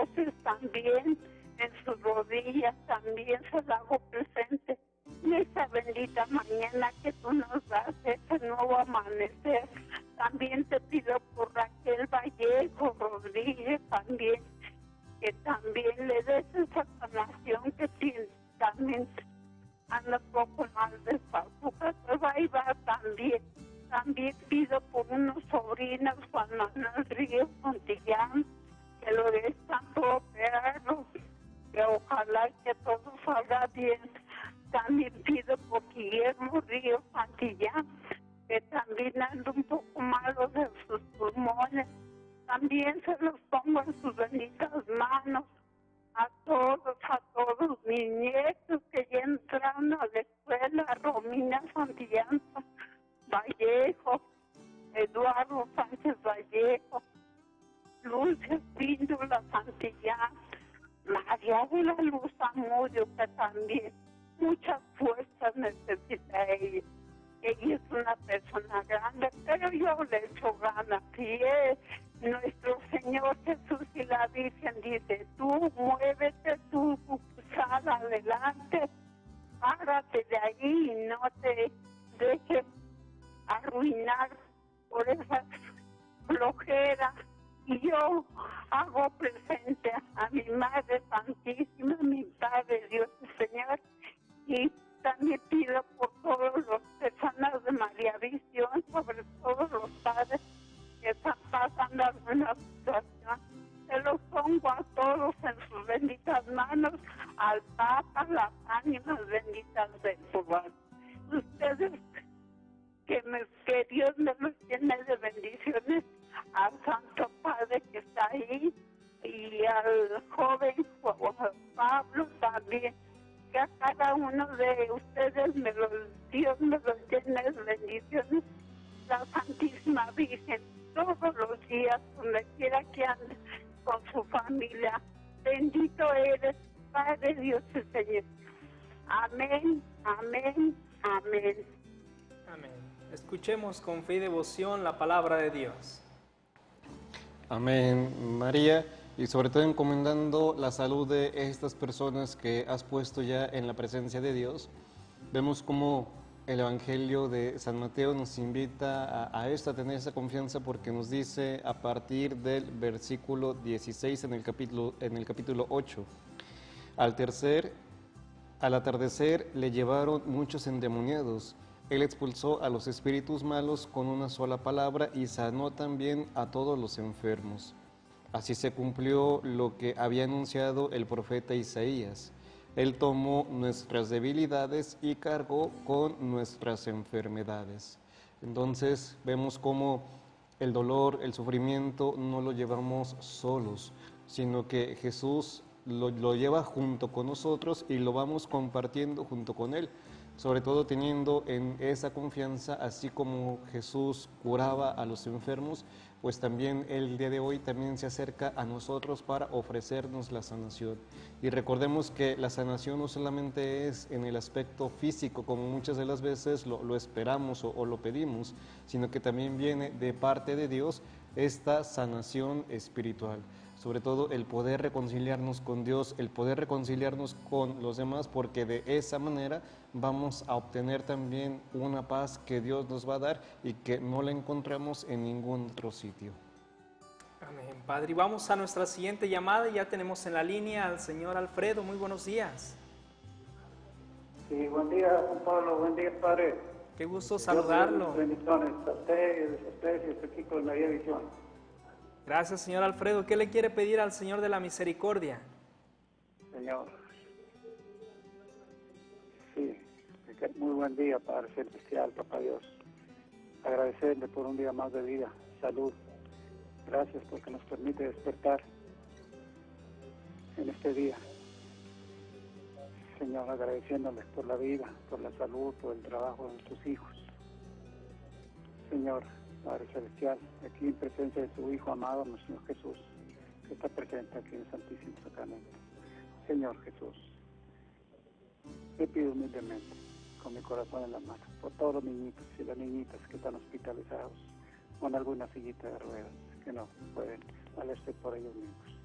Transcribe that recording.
voces también, en sus rodillas también se la hago presente. En esa bendita mañana que tú nos das, ese nuevo amanecer, también te pido por Raquel Vallejo Rodríguez también, que también le des esa sanación que tiene, también anda poco más despachuca, pero ahí va también. También pido por unos sobrinos, Juan Manuel Ríos Montillán, que lo están por operarlo, que ojalá que todo salga bien. También pido por Guillermo Ríos Santillán, que también anda un poco malo de sus pulmones. También se los pongo en sus benditas manos. A todos mis nietos que ya entraron a la escuela, Romina Santillán Vallejo, Eduardo Sánchez Vallejo, Lucia Espíndola Santillán, María de la Luz Amudio, que también muchas fuerzas necesita ella. Ella es una persona grande, pero yo le echo ganas. Y nuestro Señor Jesús y la Virgen dice, tú muévete, tú sal adelante, párate de ahí y no te dejes arruinar por esa flojera. Y yo hago presente a mi Madre Santísima, mi Padre Dios y Señor, y también pido por todos los personas de María Visión, sobre todo los padres que están pasando alguna situación. Se los pongo a todos en sus benditas manos, al Papa, las ánimas benditas del lugar. Ustedes, que Dios me los llene de bendiciones, al Santo Padre que está ahí, y al joven Pablo también, que a cada uno de ustedes Dios me los llene de bendiciones, la Santísima Virgen, todos los días, donde quiera que ande con su familia. Bendito eres, Padre Dios y Señor. Amén, amén, amén. Amén. Escuchemos con fe y devoción la palabra de Dios. Amén, María, y sobre todo encomendando la salud de estas personas que has puesto ya en la presencia de Dios. Vemos cómo el Evangelio de San Mateo nos invita a esto, a tener esa confianza, porque nos dice a partir del versículo 16 en el capítulo 8, al atardecer le llevaron muchos endemoniados. Él expulsó a los espíritus malos con una sola palabra y sanó también a todos los enfermos. Así se cumplió lo que había anunciado el profeta Isaías. Él tomó nuestras debilidades y cargó con nuestras enfermedades. Entonces vemos cómo el dolor, el sufrimiento no lo llevamos solos, sino que Jesús lo lleva junto con nosotros y lo vamos compartiendo junto con Él. Sobre todo teniendo en esa confianza, así como Jesús curaba a los enfermos, pues también el día de hoy también se acerca a nosotros para ofrecernos la sanación. Y recordemos que la sanación no solamente es en el aspecto físico, como muchas de las veces lo esperamos o lo pedimos, sino que también viene de parte de Dios esta sanación espiritual. Sobre todo el poder reconciliarnos con Dios, el poder reconciliarnos con los demás, porque de esa manera vamos a obtener también una paz que Dios nos va a dar y que no la encontramos en ningún otro sitio. Amén, Padre. Y vamos a nuestra siguiente llamada. Ya tenemos en la línea al señor Alfredo. Muy buenos días. Sí, buen día, Juan Pablo. Buen día, Padre. Qué gusto saludarlo. Bendiciones a ustedes y aquí con María Visión. Gracias, señor Alfredo. ¿Qué le quiere pedir al Señor de la Misericordia? Señor, sí, muy buen día, Padre Celestial, Papá Dios. Agradecerle por un día más de vida, salud. Gracias porque nos permite despertar en este día. Señor, agradeciéndoles por la vida, por la salud, por el trabajo de nuestros hijos. Señor, Padre Celestial, aquí en presencia de su Hijo amado, nuestro Señor Jesús, que está presente aquí en el Santísimo Sacramento. Señor Jesús, te pido humildemente, con mi corazón en la mano, por todos los niñitos y las niñitas que están hospitalizados con alguna sillita de ruedas, que no pueden valerse por ellos mismos.